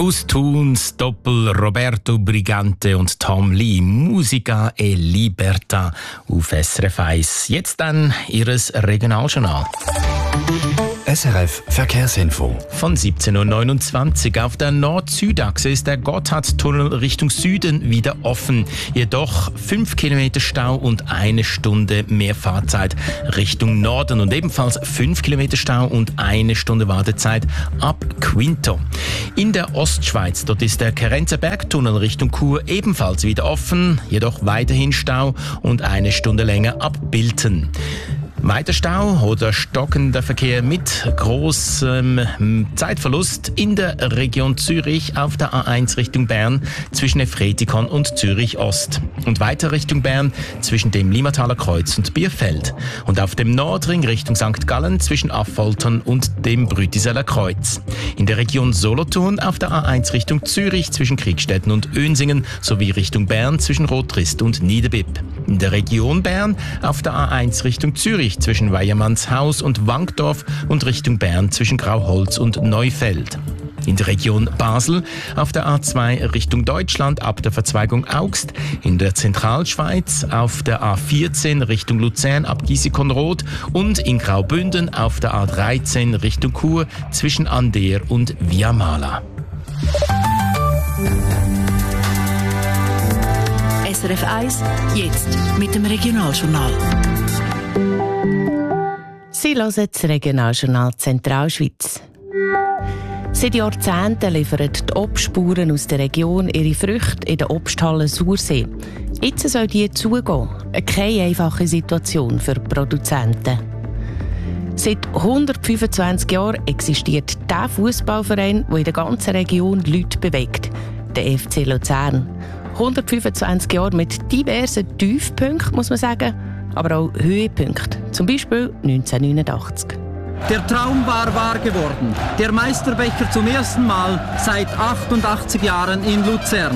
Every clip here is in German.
Aus Thuns, Doppel, Roberto Brigante und Tom Lee, Musica e Libertà auf SRF 1. Jetzt dann Ihres Regionaljournal. SRF Verkehrsinfo. Von 17.29 Uhr auf der Nord-Süd-Achse ist der Gotthardtunnel Richtung Süden wieder offen. Jedoch 5 Kilometer Stau und 1 Stunde mehr Fahrzeit Richtung Norden. Und ebenfalls 5 Kilometer Stau und 1 Stunde Wartezeit ab Quinto. In der Ostschweiz, dort ist der Kerenzer Bergtunnel Richtung Chur ebenfalls wieder offen. Jedoch weiterhin Stau und 1 Stunde länger ab Bilten. Weiter Stau oder stockender Verkehr mit großem Zeitverlust in der Region Zürich auf der A1 Richtung Bern zwischen Efretikon und Zürich Ost. Und weiter Richtung Bern zwischen dem Limmataler Kreuz und Bierfeld. Und auf dem Nordring Richtung St. Gallen zwischen Affoltern und dem Brütiseller Kreuz. In der Region Solothurn auf der A1 Richtung Zürich zwischen Kriegstetten und Önsingen sowie Richtung Bern zwischen Rotrist und Niederbipp. In der Region Bern auf der A1 Richtung Zürich zwischen Weyermannshaus und Wankdorf und Richtung Bern zwischen Grauholz und Neufeld. In der Region Basel auf der A2 Richtung Deutschland ab der Verzweigung Augst, in der Zentralschweiz auf der A14 Richtung Luzern ab Giesikonroth und in Graubünden auf der A13 Richtung Chur zwischen Ander und Viamala. SRF 1, jetzt mit dem Regionaljournal. Sie hören das Regionaljournal Zentralschweiz. Seit Jahrzehnten liefern die Obstspuren aus der Region ihre Früchte in der Obsthalle Sursee. Jetzt soll die zugehen. Keine einfache Situation für Produzenten. Seit 125 Jahren existiert der Fußballverein, der in der ganzen Region Leute bewegt, der FC Luzern. 125 Jahre mit diversen Tiefpunkten, muss man sagen, aber auch Höhepunkte, zum Beispiel 1989. Der Traum war wahr geworden. Der Meisterbecher zum ersten Mal seit 88 Jahren in Luzern.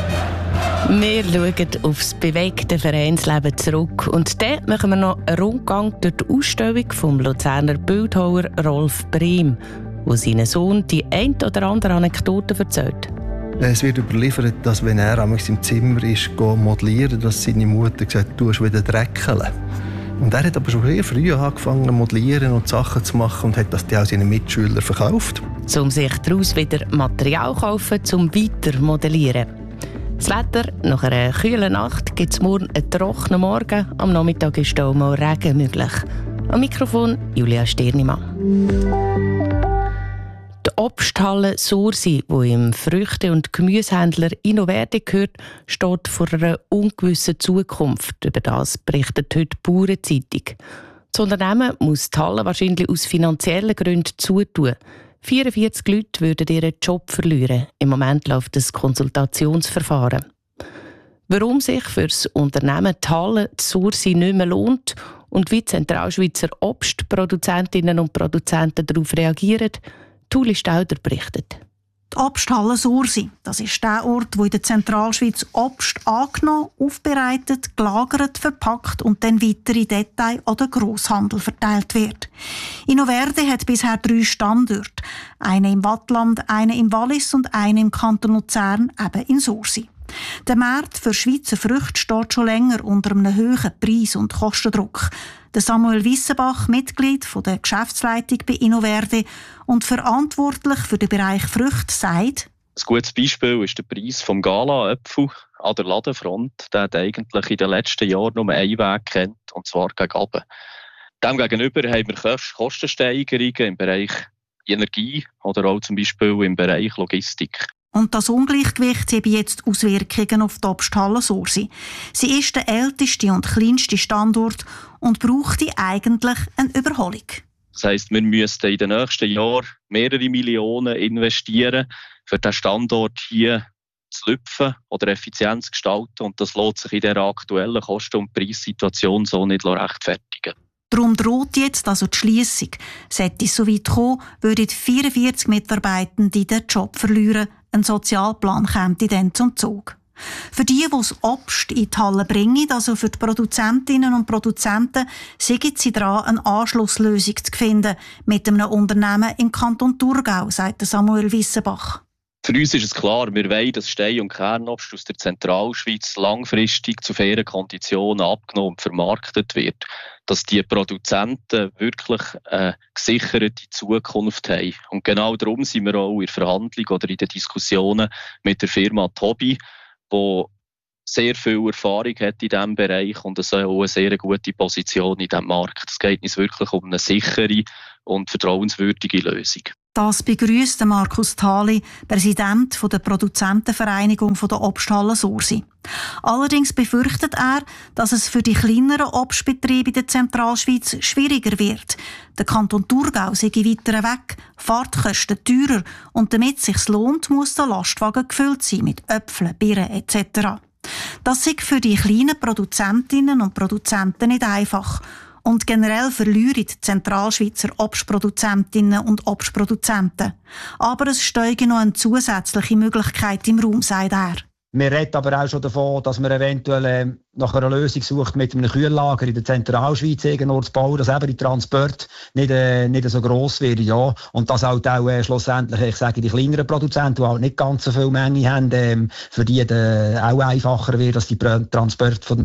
Wir schauen aufs bewegte Vereinsleben zurück und dann machen wir noch einen Rundgang durch die Ausstellung vom Luzerner Bildhauer Rolf Brehm, der seinen Sohn die ein oder andere Anekdote erzählt. Es wird überliefert, dass wenn er im Zimmer ist, modellieren, dass seine Mutter gesagt hat, du hast wieder dreckeln. Und er hat aber schon sehr früh angefangen zu modellieren und Sachen zu machen und hat das auch seinen Mitschülern verkauft. Um sich daraus wieder Material zu kaufen, um weiter zu modellieren. Das Wetter: nach einer kühlen Nacht gibt es morgen einen trockenen Morgen. Am Nachmittag ist auch mal Regen möglich. Am Mikrofon Julia Stirnimann. Die Obsthalle Sursee, die im Früchte- und Gemüsehändler Innoverde gehört, steht vor einer ungewissen Zukunft. Über das berichtet heute die Bauernzeitung. Das Unternehmen muss die Halle wahrscheinlich aus finanziellen Gründen zutun. 44 Leute würden ihren Job verlieren. Im Moment läuft das Konsultationsverfahren. Warum sich für das Unternehmen die Halle Sursee nicht mehr lohnt und wie Zentralschweizer Obstproduzentinnen und Produzenten darauf reagieren, Tuli Stauder berichtet. Die Obsthalle Sursee, das ist der Ort, wo in der Zentralschweiz Obst angenommen, aufbereitet, gelagert, verpackt und dann weiter in Detail- oder Grosshandel verteilt wird. Innoverde hat bisher 3 Standorte. Einen im Waadtland, einen im Wallis und einen im Kanton Luzern, eben in Sursee. Der Markt für Schweizer Früchte steht schon länger unter einem hohen Preis- und Kostendruck. Der Samuel Wissenbach, Mitglied der Geschäftsleitung bei Innoverde und verantwortlich für den Bereich Früchte, sagt: Ein gutes Beispiel ist der Preis des Gala-Äpfel an der Ladenfront. Der hat eigentlich in den letzten Jahren nur einen Weg kennt, und zwar gegen oben. Demgegenüber haben wir Kostensteigerungen im Bereich Energie oder auch zum Beispiel im Bereich Logistik. Und das Ungleichgewicht hat jetzt Auswirkungen auf die Obsthalle Sursee. Sie ist der älteste und kleinste Standort und braucht eigentlich eine Überholung. Das heisst, wir müssten in den nächsten Jahren mehrere Millionen investieren, für den Standort hier zu lüpfen oder effizient zu gestalten. Und das lässt sich in dieser aktuellen Kosten- und Preissituation so nicht rechtfertigen. Darum droht jetzt also die Schliessung. Sollte es so weit kommen, würden 44 Mitarbeitende den Job verlieren. Ein Sozialplan käme dann zum Zug. Für die das Obst in die Halle bringen, also für die Produzentinnen und Produzenten, sind sie dran, eine Anschlusslösung zu finden mit einem Unternehmen im Kanton Thurgau, sagt Samuel Wissenbach. Für Für uns ist es klar, wir wollen, dass Stein- und Kernobst aus der Zentralschweiz langfristig zu fairen Konditionen abgenommen und vermarktet wird. Dass die Produzenten wirklich eine gesicherte Zukunft haben. Und genau darum sind wir auch in der Verhandlung oder in den Diskussionen mit der Firma Tobi, die sehr viel Erfahrung hat in diesem Bereich und auch eine sehr gute Position in diesem Markt. Es geht uns wirklich um eine sichere und vertrauenswürdige Lösung. Das begrüßt Markus Thali, Präsident der Produzentenvereinigung der Obsthalle Sursi. Allerdings befürchtet er, dass es für die kleineren Obstbetriebe in der Zentralschweiz schwieriger wird. Der Kanton Thurgau sei weiter weg, Fahrtkosten teurer und damit es sich lohnt, muss der Lastwagen gefüllt sein mit Äpfeln, Birnen etc. Das sei für die kleinen Produzentinnen und Produzenten nicht einfach. Und generell verlieren die Zentralschweizer Obstproduzentinnen und Obstproduzenten. Aber es stehe noch eine zusätzliche Möglichkeit im Raum, sagt er. Wir reden aber auch schon davon, dass man eventuell nach einer Lösung sucht, mit einem Kühllager in der Zentralschweiz irgendwo zu bauen, dass eben die Transport nicht so gross wird. Ja. Und dass halt auch schlussendlich, ich sage, die kleineren Produzenten, die halt nicht ganz so viel Menge haben, für die auch einfacher wird, dass die Abtransport von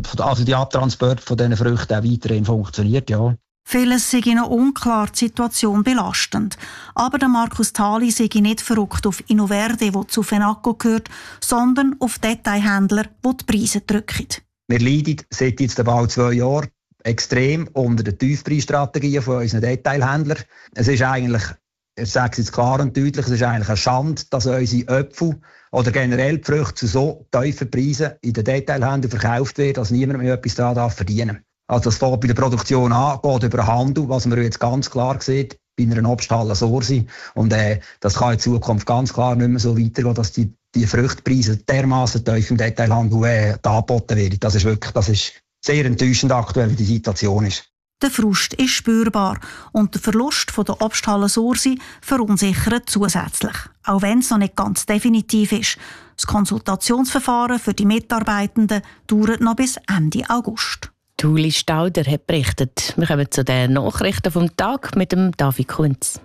diesen Früchten auch weiterhin funktioniert. Ja. Vieles sei noch unklar, die Situation belastend. Aber der Markus Thali sei nicht verrückt auf Innoverde, wo zu Fenaco gehört, sondern auf Detailhändler, die die Preise drücken. Wir leiden seit jetzt bald 2 Jahren extrem unter den Tiefpreisstrategien von unseren Detailhändlern. Es ist eigentlich, ich sage es jetzt klar und deutlich, es ist eigentlich eine Schande, dass unsere Äpfel oder generell die Früchte zu so tiefen Preisen in den Detailhändlern verkauft werden, dass niemand mehr etwas daran verdienen darf. Also das fängt bei der Produktion an, geht über den Handel, was man jetzt ganz klar sieht, bei einer Obsthalle Sursi. Und das kann in Zukunft ganz klar nicht mehr so weitergehen, dass die Fruchtpreise dermaßen tief im Detailhandel angeboten werden. Das ist sehr enttäuschend aktuell, wie die Situation ist. Der Frust ist spürbar und der Verlust der Obsthalle Sursi verunsichert zusätzlich. Auch wenn es noch nicht ganz definitiv ist. Das Konsultationsverfahren für die Mitarbeitenden dauert noch bis Ende August. Uli Stauder hat berichtet. Wir kommen zu den Nachrichten vom Tag mit dem David Kunz.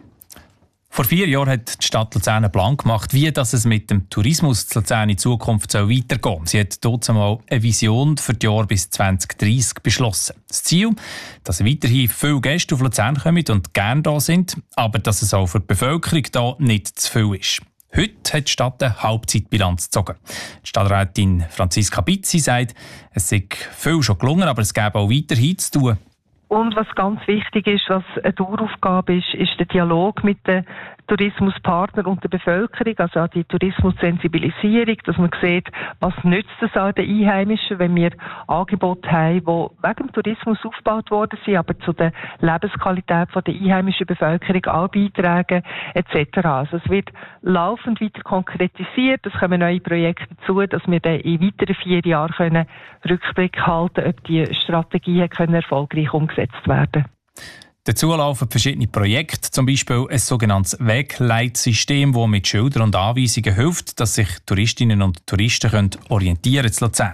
Vor 4 Jahren hat die Stadt Luzern einen Plan gemacht, wie es mit dem Tourismus in Luzern in Zukunft weitergehen soll. Sie hat dort einmal eine Vision für die Jahre bis 2030 beschlossen. Das Ziel, dass weiterhin viele Gäste auf Luzern kommen und gerne da sind, aber dass es auch für die Bevölkerung da nicht zu viel ist. Heute hat die Stadt eine Halbzeitbilanz gezogen. Die Stadträtin Franziska Bizzi sagt, es sei viel schon gelungen, aber es gäbe auch weiterhin zu tun. Und was ganz wichtig ist, was eine Daueraufgabe ist der Dialog mit den Tourismuspartnern und der Bevölkerung, also auch die Tourismussensibilisierung, dass man sieht, was nützt es auch den Einheimischen, wenn wir Angebote haben, die wegen dem Tourismus aufgebaut worden sind, aber zu der Lebensqualität der einheimischen Bevölkerung auch beitragen, etc. Also es wird laufend weiter konkretisiert, es kommen neue Projekte dazu, dass wir dann in weiteren 4 Jahren Rückblick halten, ob die Strategien erfolgreich umgesetzt werden. Dazu laufen verschiedene Projekte, zum Beispiel ein sogenanntes Wegleitsystem, das mit Schildern und Anweisungen hilft, dass sich Touristinnen und Touristen orientieren können in Luzern.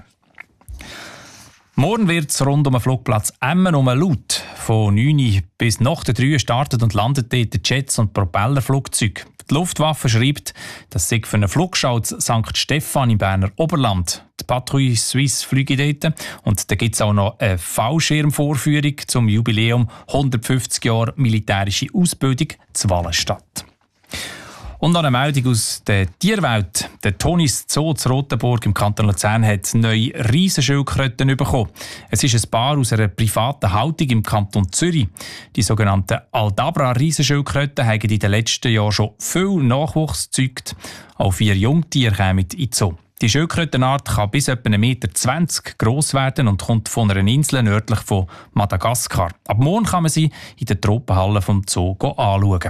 Morgen wird es rund um den Flugplatz Emmen laut. Von 9 bis nach 3 startet und landet dort Jets und Propellerflugzeuge. Die Luftwaffe schreibt, dass sie für eine Flugschau zu St. Stephan im Berner Oberland. Die Patrouille Suisse fliege dort. Und da gibt es auch noch eine Fallschirmvorführung zum Jubiläum 150 Jahre militärische Ausbildung zu Wallenstadt. Und noch eine Meldung aus der Tierwelt. Der Tonis Zoo zu Rotenburg im Kanton Luzern hat neue Riesenschildkröten bekommen. Es ist ein Paar aus einer privaten Haltung im Kanton Zürich. Die sogenannten Aldabra-Riesenschildkröten haben in den letzten Jahren schon viel Nachwuchs gezeugt. Auch 4 Jungtiere kommen in den Zoo. Die Schildkrötenart kann bis etwa 1,20 Meter gross werden und kommt von einer Insel nördlich von Madagaskar. Ab morgen kann man sie in der Tropenhalle vom Zoo anschauen.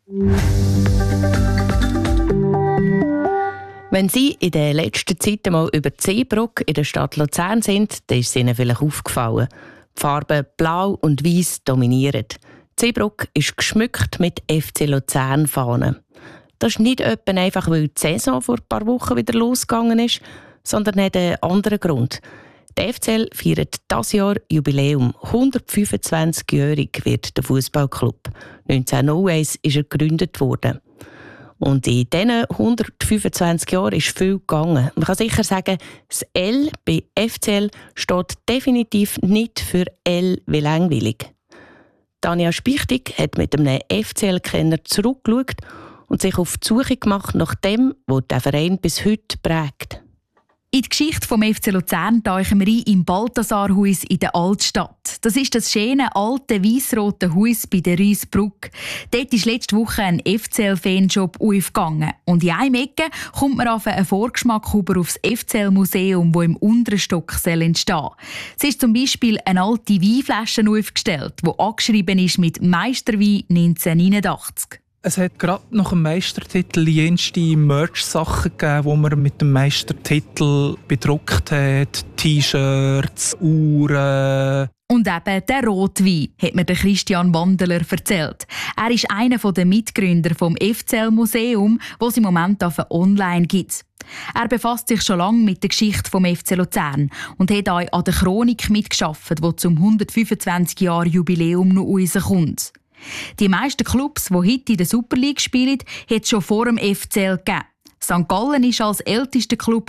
Wenn Sie in der letzten Zeit mal über die Seebrücke in der Stadt Luzern sind, dann ist es Ihnen vielleicht aufgefallen. Die Farben Blau und Weiß dominieren. Die Seebrücke ist geschmückt mit FC Luzern-Fahnen. Das ist nicht etwa einfach, weil die Saison vor ein paar Wochen wieder losgegangen ist, sondern hat einen anderen Grund. Der FCL feiert dieses Jahr Jubiläum. 125-jährig wird der Fußballclub. 1901 ist er gegründet worden. Und in diesen 125 Jahren ist viel gegangen. Man kann sicher sagen, das L bei FCL steht definitiv nicht für L wie langweilig. Tanja Spichtig hat mit einem FCL-Kenner zurückgeschaut und sich auf die Suche gemacht nach dem, was der Verein bis heute prägt. In die Geschichte vom FC Luzern tauchen wir ein im Balthasarhaus in der Altstadt. Das ist das schöne alte weiss-rote Haus bei der Riesbrücke. Dort ist letzte Woche ein FCL-Fanshop aufgegangen. Und in einem Ecke kommt man auf einen Vorgeschmack über aufs FCL-Museum, das im unteren Stock entstehen soll. Es ist zum Beispiel eine alte Weinflasche aufgestellt, die angeschrieben ist mit Meisterwein 1989. Es hat gerade nach dem Meistertitel jenste Merch-Sachen gegeben, die man mit dem Meistertitel bedruckt hat. T-Shirts, Uhren. Und eben der Rotwein, hat mir Christian Wandeler erzählt. Er ist einer der Mitgründer vom FCL-Museum, das es im Moment online gibt. Er befasst sich schon lange mit der Geschichte vom FC Luzern und hat auch an der Chronik mitgearbeitet, die zum 125-Jahr-Jubiläum noch rauskommt. Die meisten Clubs, die heute in der Super League spielen, hat es schon vor dem FCL gegeben. St. Gallen ist als ältester Club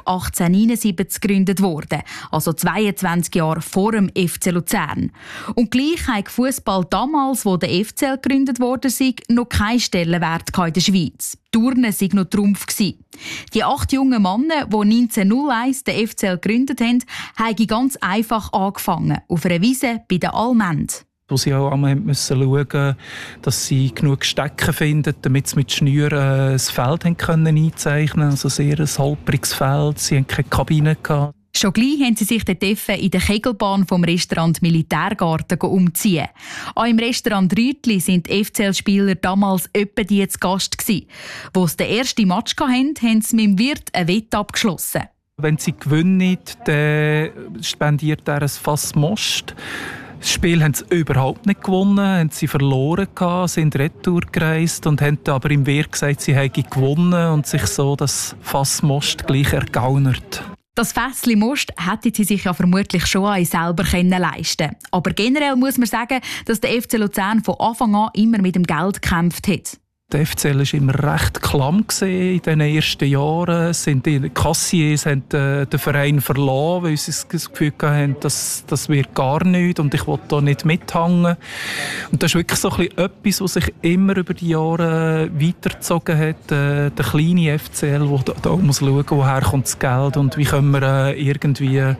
1879 gegründet worden, also 22 Jahre vor dem FC Luzern. Und gleich hat Fußball damals, wo der FCL gegründet wurde, noch keinen Stellenwert in der Schweiz. Turnen war noch Trumpf. Die 8 jungen Männer, die 1901 den FCL gegründet haben, haben ganz einfach angefangen, auf einer Wiese bei den Allmende. Wo sie auch einmal schauen, dass sie genug Stecken finden, damit sie mit Schnüren das Feld einzeichnen können. Also sehr ein holpriges Feld, sie hatten keine Kabine. Schon gleich haben sie sich dort in der Kegelbahn vom Restaurant Militärgarten umziehen. Auch im Restaurant Rütli sind die FCL-Spieler damals etwa die zu Gast gewesen. Wo sie den ersten Match hatten, haben sie mit dem Wirt eine Wette abgeschlossen. Wenn sie gewinnen, dann spendiert er ein Fass Most. Das Spiel haben sie überhaupt nicht gewonnen, haben sie verloren, sind retour gereist und haben aber im Wehr gesagt, sie hätten gewonnen und sich so das Fass Most gleich ergaunert. Das Fässli Most hätten sie sich ja vermutlich schon auch selber leisten können. Aber generell muss man sagen, dass der FC Luzern von Anfang an immer mit dem Geld gekämpft hat. Der FCL war immer recht klamm in den ersten Jahren. Die Kassiers haben den Verein verloren, weil sie das Gefühl hatten, das wird gar nichts und ich will da nicht mithängen. Und das ist wirklich so etwas, was sich immer über die Jahre weitergezogen hat. Der kleine FCL, der da muss schauen, woher kommt das Geld und wie können wir irgendwie einen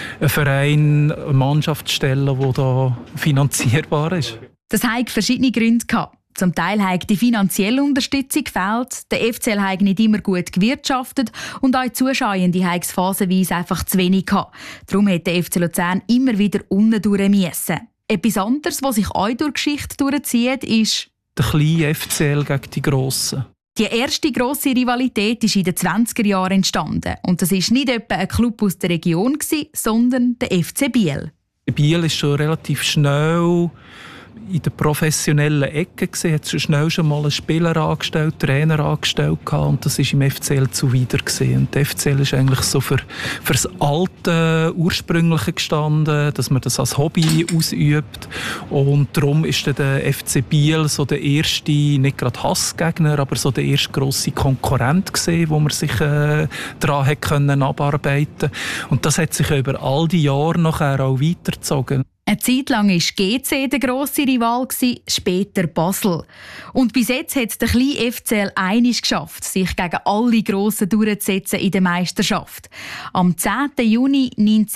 Verein, eine Mannschaft stellen, die da finanzierbar ist. Das hat verschiedene Gründe gehabt. Zum Teil hat die finanzielle Unterstützung gefehlt, der FCL hat nicht immer gut gewirtschaftet und auch die Zuschauende haben es phasenweise einfach zu wenig gehabt. Darum hat der FC Luzern immer wieder unten durch müssen. Etwas anderes, was sich auch durch die Geschichte durchzieht, ist der kleine FCL gegen die Grossen. Die erste grosse Rivalität ist in den 20er Jahren entstanden. Und das war nicht etwa ein Club aus der Region, sondern der FC Biel. Biel ist schon relativ schnell in der professionellen Ecke gesehen, hat schnell schon mal einen Spieler angestellt, Trainer angestellt und das ist im FCL zuwider gesehen. Und der FCL ist eigentlich so für das alte Ursprüngliche gestanden, dass man das als Hobby ausübt und darum ist der FC Biel so der erste, nicht gerade Hassgegner, aber so der erste grosse Konkurrent gesehen, wo man sich daran hat können abarbeiten. Und das hat sich über all die Jahre nachher auch weitergezogen. Eine Zeit lang war GC der grosse Rival, später Basel. Und bis jetzt hat der kleine FCL einiges geschafft, sich gegen alle Grossen durchzusetzen in der Meisterschaft. Am 10. Juni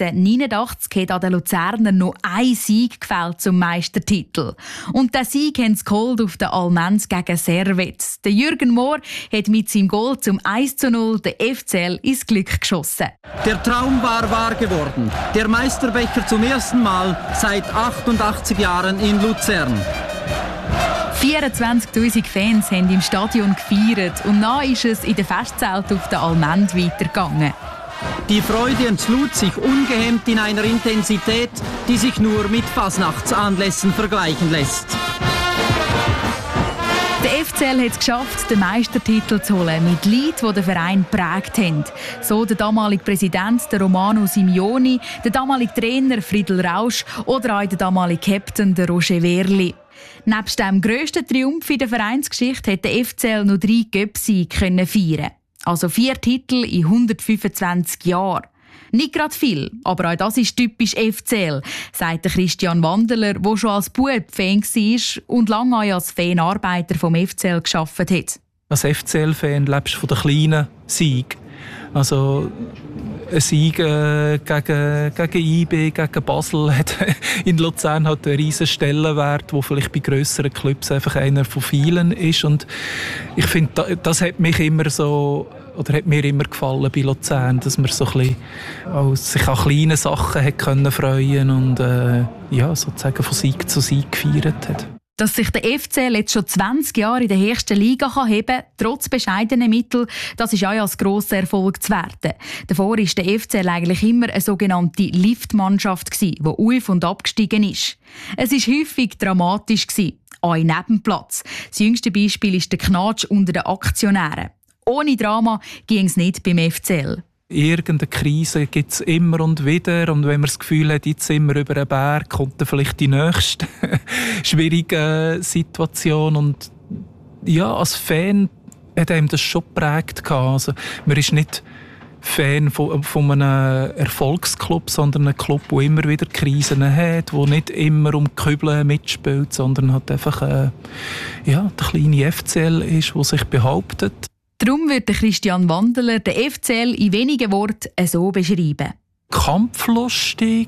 1989 hat an den Luzerner noch ein Sieg gefällt zum Meistertitel. Und diesen Sieg haben sie geholt auf der Allmende gegen Servet. Der Jürgen Mohr hat mit seinem Goal zum 1:0 den FCL ins Glück geschossen. Der Traum war wahr geworden. Der Meisterbecher zum ersten Mal seit 88 Jahren in Luzern. 24'000 Fans haben im Stadion gefeiert und dann ist es in der Festzelt auf der Allmende weitergegangen. Die Freude entlud sich ungehemmt in einer Intensität, die sich nur mit Fasnachtsanlässen vergleichen lässt. Der FCL hat es geschafft, den Meistertitel zu holen, mit Leuten, die den Verein geprägt haben. So der damalige Präsident der Romano Simeoni, der damalige Trainer Friedel Rausch oder auch der damalige Captain der Roger Wehrli. Nebst dem grössten Triumph in der Vereinsgeschichte hat der FCL noch 3 Göpsi feiern. Also 4 Titel in 125 Jahren. Nicht gerade viel, aber auch das ist typisch FCL, sagt Christian Wandeler, der schon als Bub Fan war und lange als Fanarbeiter vom FCL gearbeitet hat. Als FCL-Fan lebst du von den kleinen Siegen. Also ein Sieg gegen IB, gegen Basel hat in Luzern hat einen riesen Stellenwert, der vielleicht bei grösseren Clubs einfach einer von vielen ist. Und ich finde, das hat mich immer so, oder hat mir immer gefallen bei Luzern, dass man so ein bisschen sich an kleinen Sachen hat können freuen und sozusagen von Sieg zu Sieg gefeiert hat. Dass sich der FCL jetzt schon 20 Jahre in der höchsten Liga heben kann, trotz bescheidener Mittel, das ist auch als grosser Erfolg zu werten. Davor war der FCL eigentlich immer eine sogenannte Liftmannschaft, die auf- und abgestiegen ist. Es war häufig dramatisch, auch im Nebenplatz. Das jüngste Beispiel ist der Knatsch unter den Aktionären. Ohne Drama ging es nicht beim FCL. Irgendeine Krise gibt es immer und wieder. Und wenn man das Gefühl hat, jetzt sind wir über einen Berg, kommt dann vielleicht die nächste schwierige Situation. Und ja, als Fan hat einem das schon geprägt. Also, man ist nicht Fan von einem Erfolgsclub, sondern einem Club, der immer wieder Krisen hat, der nicht immer um die Kübel mitspielt, sondern halt einfach der kleine FCL ist, der sich behauptet. Darum wird Christian Wandeler den FCL in wenigen Worten so beschreiben. Kampflustig,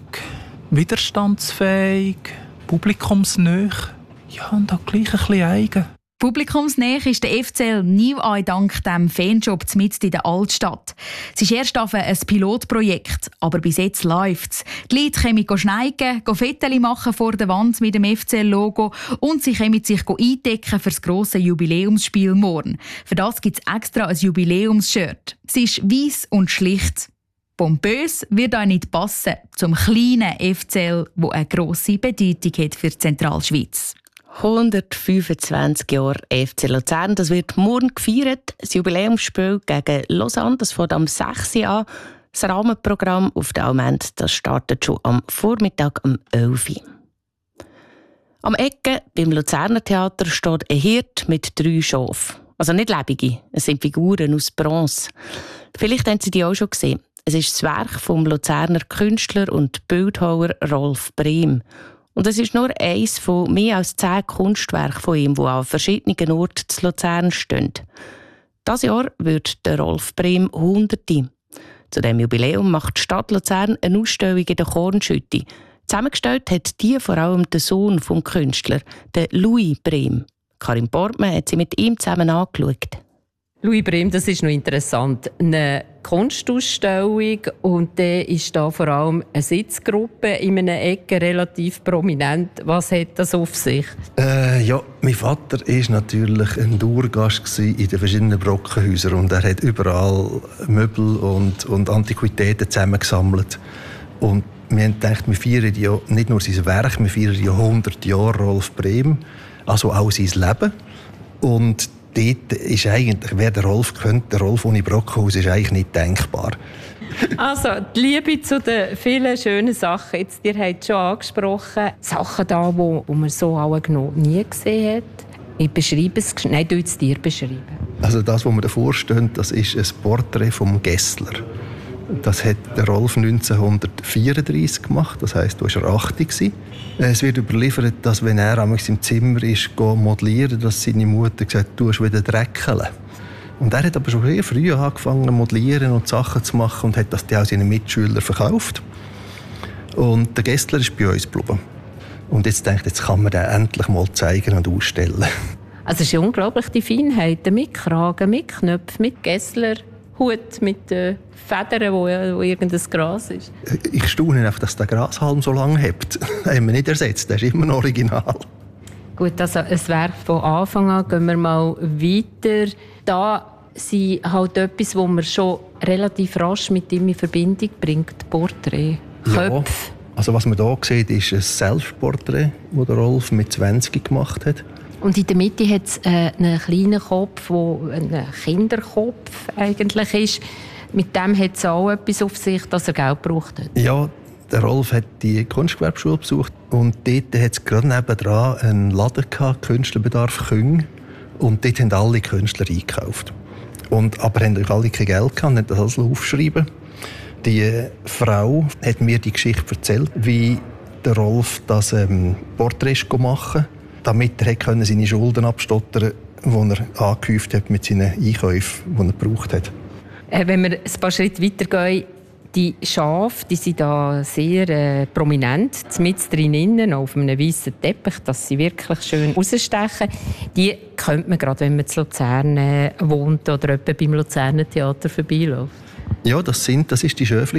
widerstandsfähig, publikumsnah. Ja, und auch gleich ein bisschen eigen. Publikumsnähe ist der FCL nie dank dem Fanjob mitten in der Altstadt. Es ist erst ein Pilotprojekt, aber bis jetzt läuft es. Die Leute kommen schneiden, Fotos machen vor der Wand mit dem FCL-Logo und sie kommen sich eindecken für das grosse Jubiläumsspiel morgen. Für das gibt es extra ein Jubiläumsshirt. Es ist weiss und schlicht. Pompös wird auch nicht passen zum kleinen FCL, der eine grosse Bedeutung hat für die Zentralschweiz. 125 Jahre FC Luzern, das wird morgen gefeiert. Das Jubiläumsspiel gegen Lausanne, das fängt am 6. Uhr an. Das Rahmenprogramm auf der Almend, das startet schon am Vormittag um 11 Uhr. Am Ecke beim Luzerner Theater steht ein Hirt mit 3 Schafen. Also nicht lebende, es sind Figuren aus Bronze. Vielleicht haben Sie die auch schon gesehen. Es ist das Werk vom Luzerner Künstler und Bildhauer Rolf Brehm. Und es ist nur eines von mehr als 10 Kunstwerken von ihm, die an verschiedenen Orten zu Luzern stehen. Dieses Jahr wird der Rolf Brehm 100. Zu diesem Jubiläum macht die Stadt Luzern eine Ausstellung in der Kornschütte. Zusammengestellt hat die vor allem der Sohn des Künstlers, der Louis Brehm. Karin Portmann hat sie mit ihm zusammen angeschaut. Louis Brehm, das ist noch interessant. Eine Kunstausstellung und dann ist da vor allem eine Sitzgruppe in einer Ecke relativ prominent. Was hat das auf sich? Mein Vater war natürlich ein Dauergast in den verschiedenen Brockenhäusern und er hat überall Möbel und Antiquitäten zusammengesammelt. Und wir haben gedacht, wir feiern ja nicht nur sein Werk, wir feiern ja 100 Jahre Rolf Brehm, also auch sein Leben. Und dort ist eigentlich, wer der Rolf kennt, der Rolf ohne Brockhaus, ist eigentlich nicht denkbar. Also, die Liebe zu den vielen schönen Sachen. Jetzt, ihr habt schon angesprochen, Sachen da, wo man so auch noch nie gesehen hat. Ich beschreibe es. Nein, du es dir beschreiben. Also das, was mir davor steht, das ist ein Porträt vom Gessler. Das hat der Rolf 1934 gemacht, das heisst, da war er 80. Es wird überliefert, dass wenn er im Zimmer ist, modellieren, dass seine Mutter gesagt hat, du hast wieder dreckeln. Und er hat aber schon sehr früh angefangen zu modellieren und Sachen zu machen und hat das auch seinen Mitschülern verkauft. Und der Gessler ist bei uns geblieben. Und jetzt denkt, jetzt kann man den endlich mal zeigen und ausstellen. Also es ist unglaublich, die Feinheiten mit Kragen, mit Knöpfen, mit Gessler. Hut mit Federn, wo irgendein Gras ist. Ich staune einfach, dass der Grashalm so lange hebt. Den haben wir nicht ersetzt, der ist immer noch original. Gut, also ein Werk von Anfang an, gehen wir mal weiter. Da sind halt etwas, wo man schon relativ rasch mit ihm in Verbindung bringt, Porträt, Köpfe. Ja, also was man hier sieht, ist ein Selbstporträt, das der Rolf mit 20 gemacht hat. Und in der Mitte hat es einen kleinen Kopf, der ein Kinderkopf eigentlich ist. Mit dem hat es auch etwas auf sich, dass er Geld gebraucht hat. Ja, Der Rolf hat die Kunstgewerbeschule besucht und dort hat es gerade nebendran einen Laden gehabt, Künstlerbedarf Küng. Und dort haben alle Künstler eingekauft. Aber haben euch alle kein Geld gehabt, nicht das alles aufschreiben. Die Frau hat mir die Geschichte erzählt, wie der Rolf das Porträt machen konnte, damit er seine Schulden abstottern konnte, die er angehäuft hat mit seinen Einkäufen, die er gebraucht hat. Wenn wir ein paar Schritte weitergehen, die Schafe, die sind da sehr prominent, mit drinnen auf einem weißen Teppich, dass sie wirklich schön rausstechen. Die kennt man gerade, wenn man in Luzern wohnt oder etwa beim Luzerner Theater vorbeiläuft. Ja, das ist die Schöfli.